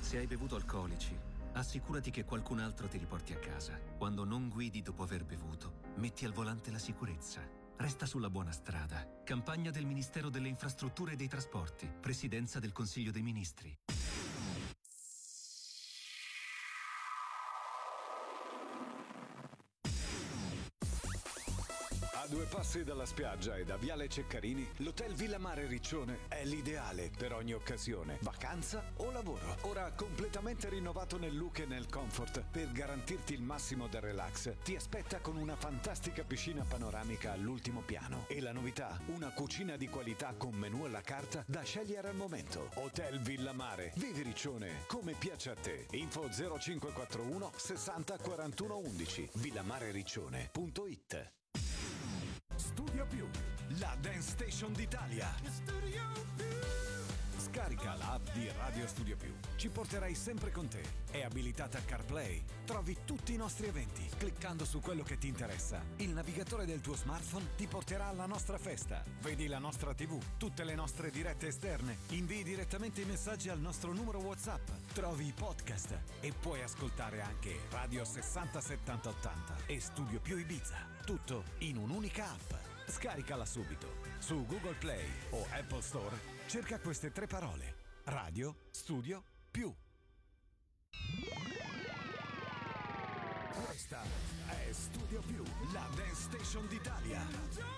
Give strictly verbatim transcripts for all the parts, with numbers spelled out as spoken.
Se hai bevuto alcolici, assicurati che qualcun altro ti riporti a casa. Quando non guidi dopo aver bevuto, metti al volante la sicurezza. Resta sulla buona strada. Campagna del Ministero delle Infrastrutture e dei Trasporti. Presidenza del Consiglio dei Ministri. A due passi dalla spiaggia e da Viale Ceccarini, l'Hotel Villa Mare Riccione è l'ideale per ogni occasione, vacanza o lavoro. Ora completamente rinnovato nel look e nel comfort, per garantirti il massimo del relax, ti aspetta con una fantastica piscina panoramica all'ultimo piano. E la novità, una cucina di qualità con menù alla carta da scegliere al momento. Hotel Villa Mare, vivi Riccione come piace a te. Info zero cinque quattro uno sessanta quarantuno undici, villamarericcione punto it. Studio Più, la dance station d'Italia. Scarica l'app di Radio Studio Più. Ci porterai sempre con te. È abilitata a CarPlay. Trovi tutti i nostri eventi cliccando su quello che ti interessa. Il navigatore del tuo smartphone ti porterà alla nostra festa. Vedi la nostra tivù, tutte le nostre dirette esterne. Invii direttamente i messaggi al nostro numero WhatsApp. Trovi i podcast e puoi ascoltare anche Radio sessanta settanta ottanta e Studio Più Ibiza. Tutto in un'unica app. Scaricala subito. Su Google Play o Apple Store cerca queste tre parole: Radio Studio Più. Questa è Studio Più, la dance station d'Italia.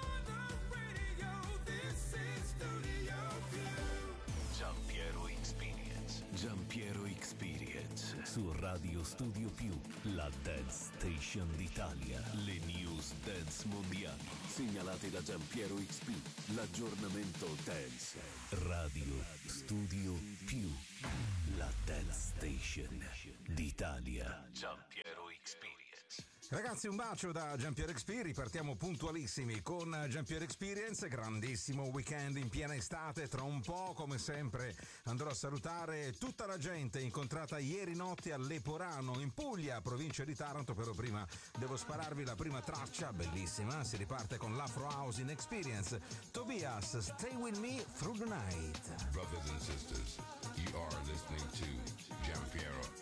Giampiero Experience. Giampiero Experience su Radio Studio Più, la dance station d'Italia. Le news dance mondiali segnalate da Giampiero X P. L'aggiornamento dance. Radio Studio Più, la dance station d'Italia. Giampiero Experience. Ragazzi, un bacio da Giampiero Experience, partiamo puntualissimi con Giampiero Experience, grandissimo weekend in piena estate. Tra un po', come sempre, andrò a salutare tutta la gente incontrata ieri notte a Leporano, in Puglia, provincia di Taranto, però prima devo spararvi la prima traccia, bellissima, si riparte con l'Afro House in Experience. Tobias, Stay With Me Through the Night. Brothers and sisters, you are listening to Giampiero